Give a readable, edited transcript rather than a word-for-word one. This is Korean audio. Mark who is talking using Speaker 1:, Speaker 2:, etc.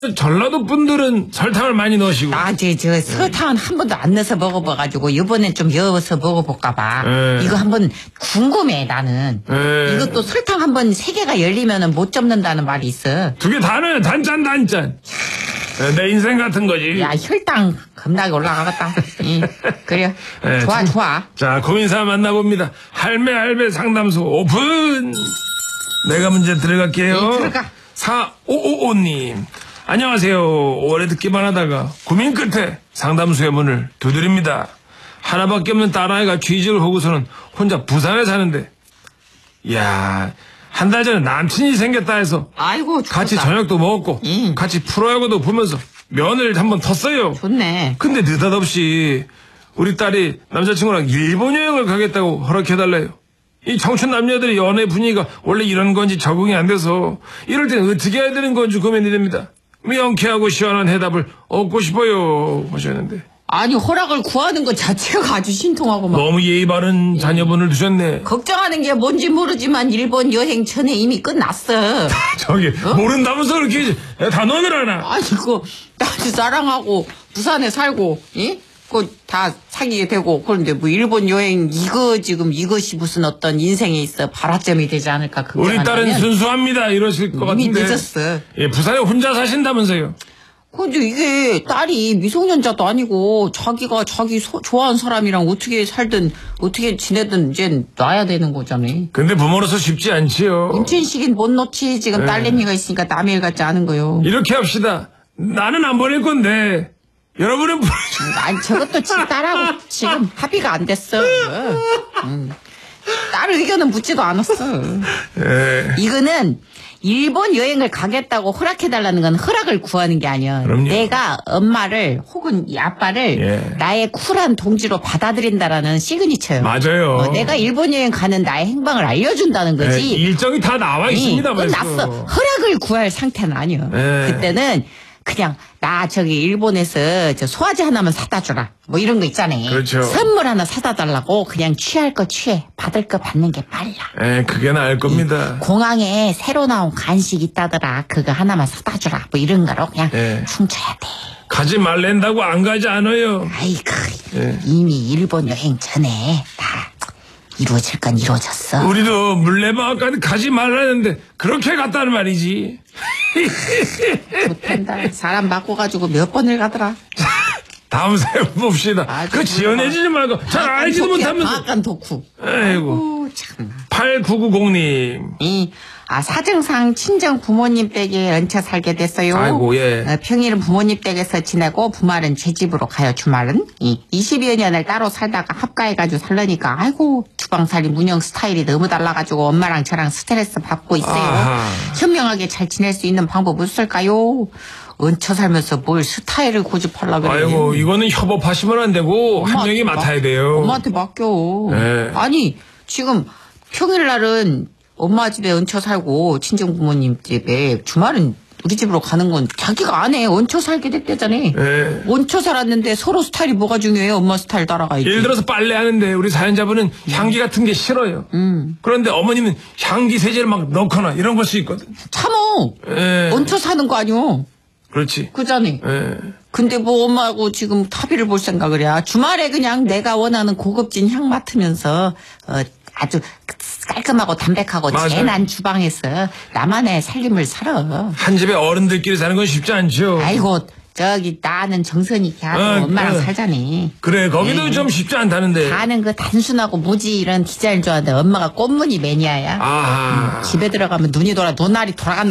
Speaker 1: 전라도 분들은 설탕을 많이 넣으시고.
Speaker 2: 저 설탕은 한 번도 안 넣어서 먹어봐가지고 이번엔 좀 넣어서 먹어볼까봐. 이거 한번 궁금해 나는. 이것도 설탕 한 번 3개가 열리면은 못 접는다는 말이 있어.
Speaker 1: 2개 다 넣어요. 단짠. 내 인생 같은 거지.
Speaker 2: 야 혈당 겁나게 올라가겠다. 그래. 좋아.
Speaker 1: 자, 고민사 만나봅니다. 할매 상담소 오픈. 내가 문제 들어갈게요.
Speaker 2: 들어가.
Speaker 1: 4555님. 안녕하세요. 오래 듣기만 하다가 고민 끝에 상담소의 문을 두드립니다. 하나밖에 없는 딸아이가 취직을 하고서는 혼자 부산에 사는데, 이야, 한 달 전에 남친이 생겼다 해서
Speaker 2: 아이고 좋다.
Speaker 1: 같이 저녁도 먹었고 같이 프로야구도 보면서 면을 한번 텄어요.
Speaker 2: 좋네.
Speaker 1: 근데 느닷없이 우리 딸이 남자친구랑 일본 여행을 가겠다고 허락해달래요. 이 청춘 남녀들의 연애 분위기가 원래 이런 건지 적응이 안 돼서 이럴 땐 어떻게 해야 되는 건지 고민이 됩니다. 명쾌하고 시원한 해답을 얻고 싶어요 하셨는데,
Speaker 2: 아니 허락을 구하는 것 자체가 아주 신통하고만.
Speaker 1: 너무 예의 바른 자녀분을 두셨네.
Speaker 2: 걱정하는 게 뭔지 모르지만 일본 여행 전에 이미 끝났어.
Speaker 1: 저기 모른다면서 그렇게 다 넣으라나.
Speaker 2: 아니 나도 사랑하고 부산에 살고 다 사귀게 되고. 그런데 뭐 일본 여행 이것이 무슨 어떤 인생에 있어 발화점이 되지 않을까.
Speaker 1: 우리 딸은 순수합니다 이러실 것 같은데.
Speaker 2: 이미 늦었어.
Speaker 1: 부산에 혼자 사신다면서요.
Speaker 2: 근데 이게 딸이 미성년자도 아니고 자기가 자기 좋아하는 사람이랑 어떻게 살든 어떻게 지내든 이제 놔야 되는 거잖아.
Speaker 1: 근데 부모로서 쉽지 않지요.
Speaker 2: 임신시긴 못 놓지. 지금 딸내미가 있으니까 남의 일 같지 않은 거요.
Speaker 1: 이렇게 합시다. 나는 안 보낼 건데 여러분은
Speaker 2: 아니 저것도 딸하고 지금 합의가 안 됐어. 딸 의견은 묻지도 않았어. 이거는 일본 여행을 가겠다고 허락해달라는 건 허락을 구하는 게 아니야.
Speaker 1: 그럼요.
Speaker 2: 내가 엄마를 혹은 이 아빠를 나의 쿨한 동지로 받아들인다라는 시그니처예요.
Speaker 1: 맞아요.
Speaker 2: 내가 일본 여행 가는 나의 행방을 알려준다는 거지.
Speaker 1: 일정이 다 나와 있습니다.
Speaker 2: 끝났어. 허락을 구할 상태는 아니야. 그때는 그냥 나 저기 일본에서 저 소화제 하나만 사다 주라 뭐 이런 거 있잖아.
Speaker 1: 그렇죠.
Speaker 2: 선물 하나 사다 달라고. 그냥 취할 거 취해, 받을 거 받는 게 빨라.
Speaker 1: 그게 나을 겁니다.
Speaker 2: 공항에 새로 나온 간식 있다더라, 그거 하나만 사다 주라 뭐 이런 거로 그냥 훔쳐야 돼.
Speaker 1: 가지 말랜다고 안 가지 않아요.
Speaker 2: 아이고 이미 일본 여행 전에 다 이루어질 건 이루어졌어.
Speaker 1: 우리도 물레방앗간 가지 말라는데 그렇게 갔다는 말이지.
Speaker 2: 못한다. 사람 바꿔가지고 몇 번을 가더라.
Speaker 1: 다음 사연 봅시다. 그 지어내지지 말고 잘 알지도 못하면서.
Speaker 2: 방앗간 덕후.
Speaker 1: 아이고.
Speaker 2: 참.
Speaker 1: 8990님.
Speaker 2: 사정상 친정 부모님 댁에 얹혀 살게 됐어요.
Speaker 1: 아이고,
Speaker 2: 평일은 부모님 댁에서 지내고 주말은 제 집으로 가요. 주말은 20여 년을 따로 살다가 합가해가지고 살려니까 아이고 주방살이 문영 스타일이 너무 달라가지고 엄마랑 저랑 스트레스 받고 있어요. 현명하게 잘 지낼 수 있는 방법 없을까요? 얹혀 살면서 뭘 스타일을 고집하려고 그래.
Speaker 1: 아이고 이거는 협업하시면 안 되고 한 명이 맡아야 돼요.
Speaker 2: 엄마한테 맡겨. 아니 지금 평일날은 엄마 집에 얹혀 살고 친정 부모님 집에, 주말은 우리 집으로 가는 건 자기가 안 해. 얹혀 살게 됐대잖아. 얹혀 살았는데 서로 스타일이 뭐가 중요해요? 엄마 스타일 따라가야지.
Speaker 1: 예를 들어서 빨래하는데 우리 사연자분은 향기 같은 게 싫어요. 그런데 어머님은 향기 세제를 막 넣거나 이런 걸 수 있거든.
Speaker 2: 참어. 얹혀 사는 거 아니오.
Speaker 1: 그렇지.
Speaker 2: 그잖아. 근데 뭐 엄마하고 지금 합의를 볼 생각을 해. 주말에 그냥 내가 원하는 고급진 향 맡으면서 아주 깔끔하고 담백하고 재난 주방에서 나만의 살림을 살아.
Speaker 1: 한 집에 어른들끼리 사는 건 쉽지 않죠.
Speaker 2: 아이고 저기 나는 정선이 있게 하고 엄마랑 살자니.
Speaker 1: 그래 거기도 좀 쉽지 않다는데.
Speaker 2: 사는 그 단순하고 무지 이런 디자인 좋아하는데 엄마가 꽃무늬 매니아야.
Speaker 1: 아하.
Speaker 2: 집에 들어가면 눈알이 돌아간다.